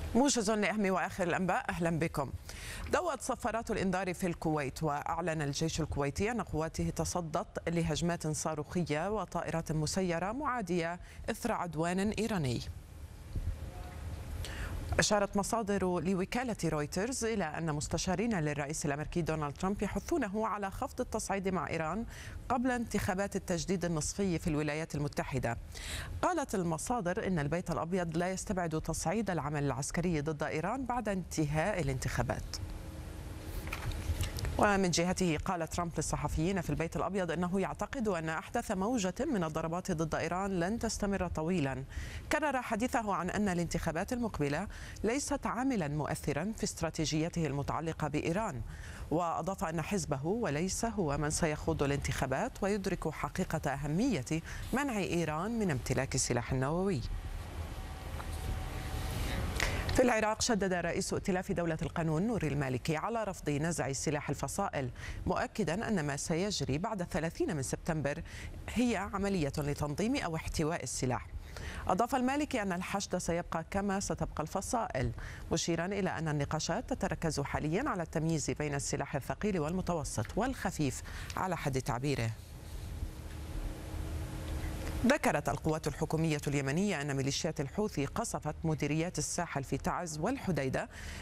موجز لأهم وآخر الأنباء، أهلا بكم. دوت صفارات الإنذار في الكويت، وأعلن الجيش الكويتي أن قواته تصدت لهجمات صاروخية وطائرات مسيرة معادية إثر عدوان إيراني. أشارت مصادر لوكالة رويترز إلى أن مستشارين للرئيس الأمريكي دونالد ترامب يحثونه على خفض التصعيد مع إيران قبل انتخابات التجديد النصفي في الولايات المتحدة. قالت المصادر إن البيت الأبيض لا يستبعد تصعيد العمل العسكري ضد إيران بعد انتهاء الانتخابات. ومن جهته قال ترامب للصحفيين في البيت الأبيض أنه يعتقد أن أحدث موجة من الضربات ضد إيران لن تستمر طويلا. كرر حديثه عن أن الانتخابات المقبلة ليست عاملا مؤثرا في استراتيجيته المتعلقة بإيران، وأضاف أن حزبه وليس هو من سيخوض الانتخابات، ويدرك حقيقة أهمية منع إيران من امتلاك السلاح النووي. في العراق شدد رئيس ائتلاف دولة القانون نور المالكي على رفض نزع سلاح الفصائل، مؤكدا أن ما سيجري بعد 30 من سبتمبر هي عملية لتنظيم أو احتواء السلاح. أضاف المالكي أن الحشد سيبقى كما ستبقى الفصائل، مشيرا إلى أن النقاشات تتركز حاليا على التمييز بين السلاح الثقيل والمتوسط والخفيف على حد تعبيره. ذكرت القوات الحكومية اليمنية أن ميليشيات الحوثي قصفت مديريات الساحل في تعز والحديدة